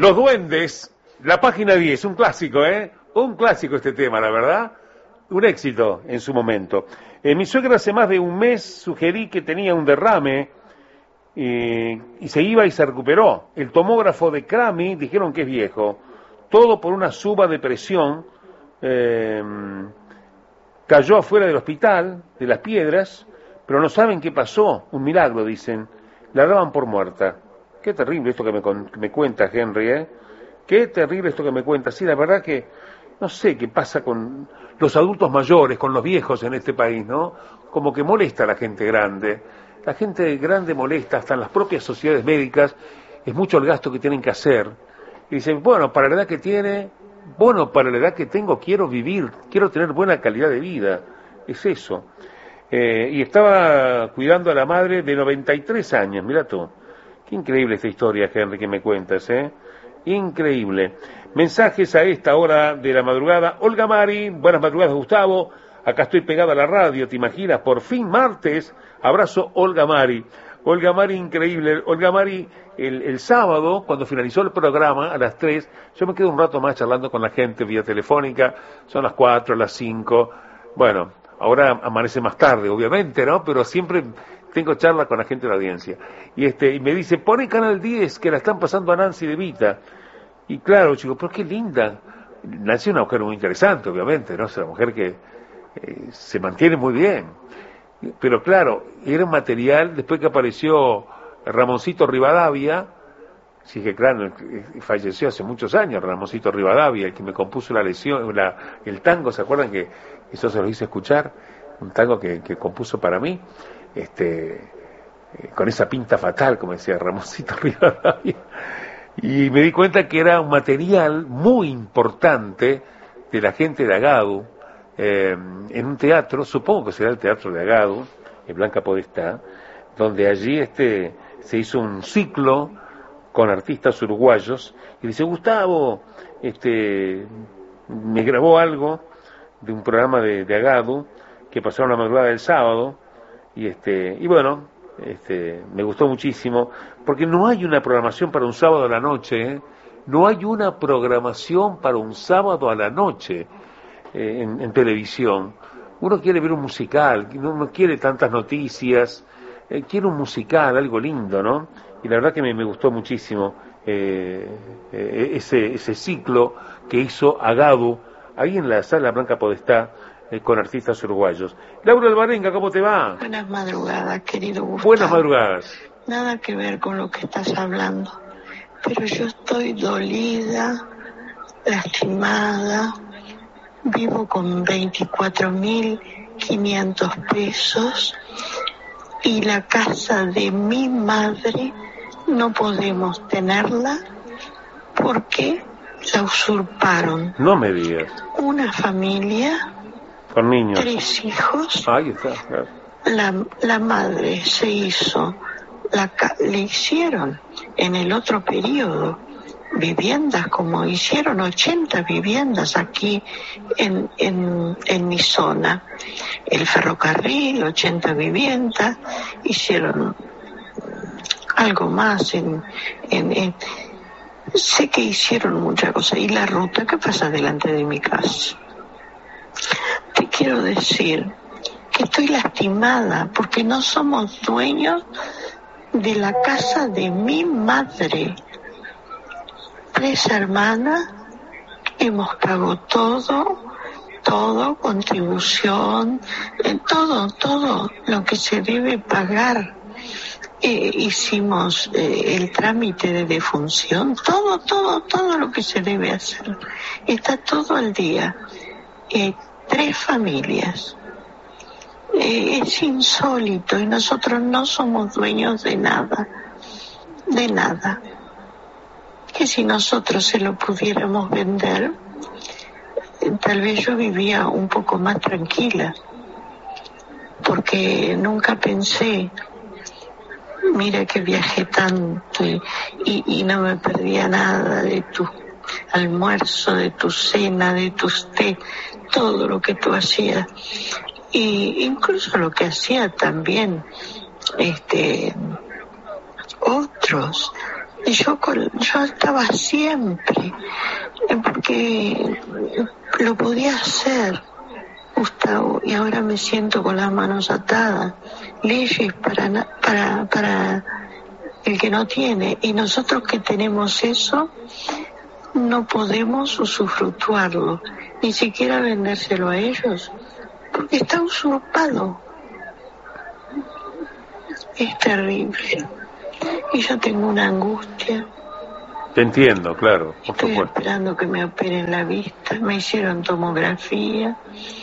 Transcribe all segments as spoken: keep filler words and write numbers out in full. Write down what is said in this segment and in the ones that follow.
Los duendes, la página diez, un clásico, ¿eh? Un clásico este tema, la verdad. Un éxito en su momento. Eh, mi suegra hace más de un mes sugerí que tenía un derrame eh, y se iba y se recuperó. El tomógrafo de Crami dijeron que es viejo. Todo por una suba de presión. Eh, cayó afuera del hospital, de Las Piedras, pero no saben qué pasó. Un milagro, dicen. La daban por muerta. Qué terrible esto que me, que me cuenta Henry, ¿eh? Qué terrible esto que me cuenta. Sí, la verdad que no sé qué pasa con los adultos mayores, con los viejos en este país, ¿no? Como que molesta a la gente grande. La gente grande molesta, hasta en las propias sociedades médicas, es mucho el gasto que tienen que hacer. Y dicen, bueno, para la edad que tiene, bueno, para la edad que tengo, quiero vivir, quiero tener buena calidad de vida. Es eso. Eh, y estaba cuidando a la madre de noventa y tres años, mira tú. Qué increíble esta historia, Henry, que me cuentas, ¿eh? Increíble. Mensajes a esta hora de la madrugada. Olga Mari, buenas madrugadas, Gustavo. Acá estoy pegado a la radio, ¿te imaginas? Por fin martes. Abrazo, Olga Mari. Olga Mari, increíble. Olga Mari, el, el sábado, cuando finalizó el programa, a las tres, yo me quedo un rato más charlando con la gente vía telefónica. Son las cuatro, las cinco. Bueno, ahora amanece más tarde, obviamente, ¿no? Pero siempre tengo charla con la gente de la audiencia. Y este y me dice, pone Canal diez, que la están pasando a Nancy de Vita. Y claro, chico, pero qué linda. Nancy es una mujer muy interesante, obviamente, ¿no? Es una mujer que eh, se mantiene muy bien. Pero claro, era un material, después que apareció Ramoncito Rivadavia, sí que claro, falleció hace muchos años Ramoncito Rivadavia, el que me compuso la lesión, la, el tango, ¿se acuerdan que eso se lo hice escuchar? Un tango que, que compuso para mí, este, eh, con esa pinta fatal, como decía Ramoncito Rivadavia. Y me di cuenta que era un material muy importante de la gente de Agado, eh, en un teatro, supongo que será el Teatro de Agado, en Blanca Podestá, donde allí este se hizo un ciclo con artistas uruguayos, y dice, Gustavo, este, me grabó algo de un programa de, de Agado, que pasaron la madrugada del sábado, y este, y bueno, este, me gustó muchísimo, porque no hay una programación para un sábado a la noche, ¿eh? No hay una programación para un sábado a la noche eh, en, en televisión. Uno quiere ver un musical, no, no quiere tantas noticias, eh, quiere un musical, algo lindo, ¿no? Y la verdad que me, me gustó muchísimo eh, eh, ese, ese ciclo que hizo Agado ahí en la Sala Blanca Podestá eh, con artistas uruguayos. Laura Alvarenga, ¿cómo te va? Buenas madrugadas, querido Gustavo. Buenas madrugadas. Nada que ver con lo que estás hablando, pero yo estoy dolida, lastimada, vivo con veinticuatro mil quinientos pesos y la casa de mi madre no podemos tenerla porque la usurparon. No me digas. Una familia con niños, tres hijos. Ahí está, claro. La, la madre se hizo, la, le hicieron en el otro periodo viviendas, como hicieron ochenta viviendas aquí en, en, en mi zona. El ferrocarril, ochenta viviendas, hicieron algo más en, en, en sé que hicieron muchas cosas. Y la ruta que pasa delante de mi casa. Te quiero decir que estoy lastimada porque no somos dueños de la casa de mi madre. Tres hermanas, hemos pagado todo, todo, contribución, eh, todo, todo lo que se debe pagar. Eh, hicimos eh, el trámite de defunción, todo, todo, todo lo que se debe hacer. Está todo al día. Eh, tres familias. Eh, es insólito y nosotros no somos dueños de nada, de nada. Que si nosotros se lo pudiéramos vender, eh, tal vez yo vivía un poco más tranquila, porque nunca pensé, mira que viajé tanto y, y, y no me perdía nada de tu almuerzo, de tu cena, de tus té, todo lo que tú hacías. Y incluso lo que hacía también este otros, Y yo, con, yo estaba siempre, porque lo podía hacer, Gustavo, y ahora me siento con las manos atadas. Leyes para, para, para el que no tiene, y nosotros que tenemos eso, no podemos usufructuarlo, ni siquiera vendérselo a ellos, porque está usurpado. Es terrible. Y yo tengo una angustia. Te entiendo, claro, por Estoy supuesto. esperando que me operen la vista, me hicieron tomografía,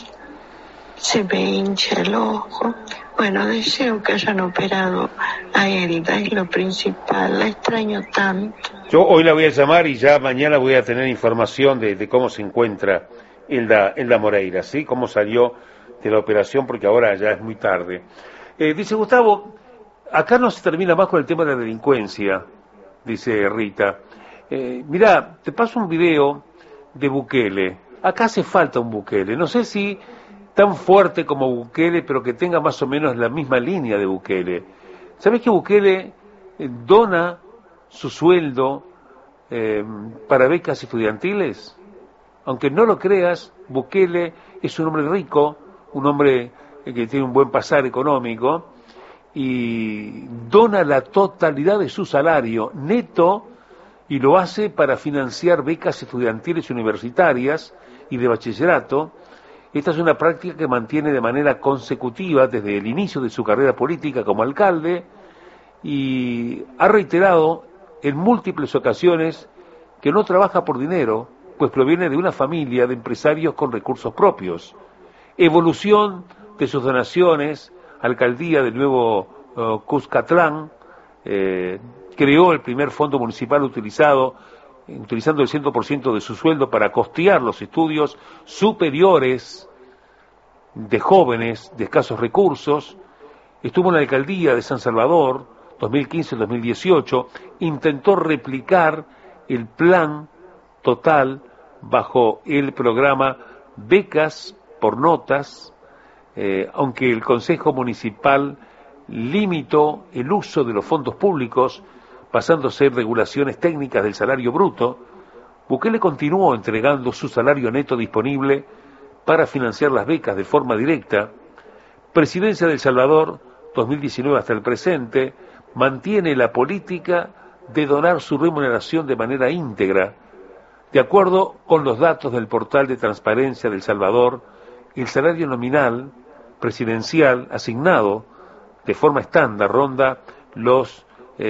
se me hincha el ojo. Bueno, deseo que hayan operado a Elda, es lo principal, la extraño tanto. Yo hoy la voy a llamar y ya mañana voy a tener información de, de cómo se encuentra Elda, Elda Moreira, ¿sí? Cómo salió de la operación, porque ahora ya es muy tarde. Eh, dice Gustavo, acá no se termina más con el tema de la delincuencia, dice Rita. Eh, mirá, te paso un video de Bukele. Acá hace falta un Bukele. No sé si tan fuerte como Bukele, pero que tenga más o menos la misma línea de Bukele. ¿Sabés que Bukele eh, dona su sueldo eh, para becas estudiantiles? Aunque no lo creas, Bukele es un hombre rico, un hombre eh, que tiene un buen pasar económico, y dona la totalidad de su salario neto y lo hace para financiar becas estudiantiles y universitarias y de bachillerato. Esta es una práctica que mantiene de manera consecutiva desde el inicio de su carrera política como alcalde, y ha reiterado en múltiples ocasiones que no trabaja por dinero, pues proviene de una familia de empresarios con recursos propios. Evolución de sus donaciones: alcaldía del nuevo uh, Cuscatlán, eh, creó el primer fondo municipal utilizado, utilizando el cien por ciento de su sueldo para costear los estudios superiores de jóvenes de escasos recursos. Estuvo en la alcaldía de San Salvador, dos mil quince a dos mil dieciocho, intentó replicar el plan total bajo el programa Becas por Notas, eh, aunque el Consejo Municipal limitó el uso de los fondos públicos, pasando a ser regulaciones técnicas del salario bruto. Bukele continuó entregando su salario neto disponible para financiar las becas de forma directa. Presidencia de El Salvador, dos mil diecinueve hasta el presente, mantiene la política de donar su remuneración de manera íntegra. De acuerdo con los datos del portal de transparencia de El Salvador, el salario nominal presidencial asignado de forma estándar ronda los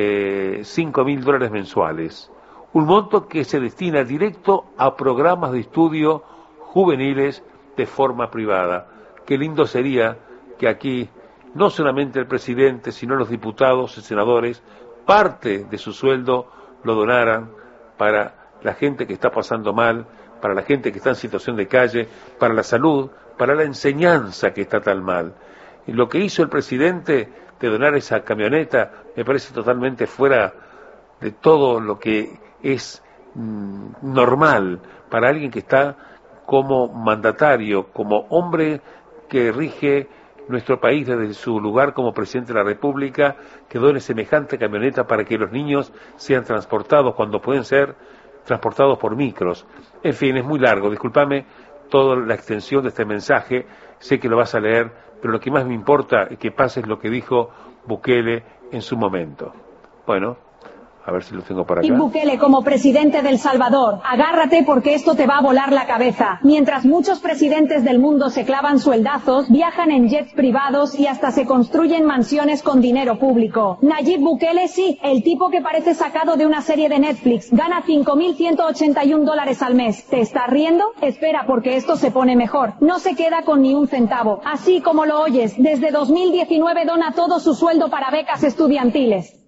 eh, cinco mil dólares mensuales, un monto que se destina directo a programas de estudio juveniles de forma privada. Qué lindo sería que aquí no solamente el presidente, sino los diputados y senadores, parte de su sueldo lo donaran para la gente que está pasando mal, para la gente que está en situación de calle, para la salud, para la enseñanza que está tan mal. Y lo que hizo el presidente de donar esa camioneta me parece totalmente fuera de todo lo que es mm, normal para alguien que está como mandatario, como hombre que rige nuestro país desde su lugar como presidente de la República, que done semejante camioneta para que los niños sean transportados cuando pueden ser transportados por micros. En fin, es muy largo, discúlpame toda la extensión de este mensaje, sé que lo vas a leer, pero lo que más me importa es que pases lo que dijo Bukele en su momento. Bueno, a ver si lo tengo para acá. Y Bukele como presidente de El Salvador, agárrate porque esto te va a volar la cabeza. Mientras muchos presidentes del mundo se clavan sueldazos, viajan en jets privados y hasta se construyen mansiones con dinero público. Nayib Bukele sí, el tipo que parece sacado de una serie de Netflix, gana cinco mil ciento ochenta y un dólares al mes. ¿Te estás riendo? Espera porque esto se pone mejor. No se queda con ni un centavo. Así como lo oyes, desde dos mil diecinueve dona todo su sueldo para becas estudiantiles.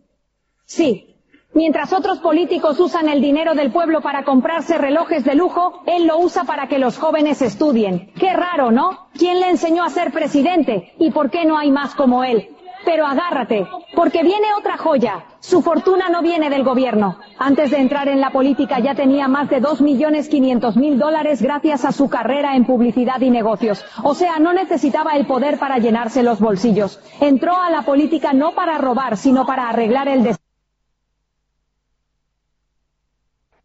Sí. Mientras otros políticos usan el dinero del pueblo para comprarse relojes de lujo, él lo usa para que los jóvenes estudien. Qué raro, ¿no? ¿Quién le enseñó a ser presidente? ¿Y por qué no hay más como él? Pero agárrate, porque viene otra joya. Su fortuna no viene del gobierno. Antes de entrar en la política ya tenía más de dos millones quinientos mil dólares gracias a su carrera en publicidad y negocios. O sea, no necesitaba el poder para llenarse los bolsillos. Entró a la política no para robar, sino para arreglar el desastre.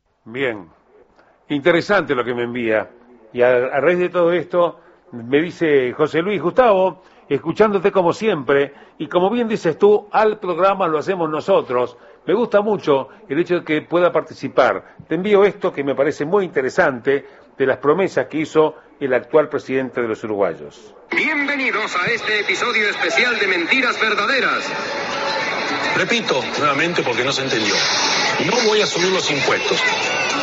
Bien, interesante lo que me envía. Y a, a raíz de todo esto, me dice José Luis: Gustavo, escuchándote como siempre, y como bien dices tú, al programa lo hacemos nosotros. Me gusta mucho el hecho de que pueda participar. Te envío esto que me parece muy interesante, de las promesas que hizo el actual presidente de los uruguayos. Bienvenidos a este episodio especial de Mentiras Verdaderas. Repito nuevamente porque no se entendió. No voy a subir los impuestos.